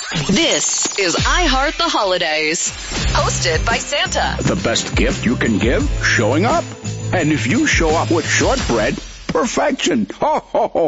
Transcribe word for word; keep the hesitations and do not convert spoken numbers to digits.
This is I Heart the Holidays, hosted by Santa. The best gift you can give? Showing up. And if you show up with shortbread, perfection. Ho, ho, ho,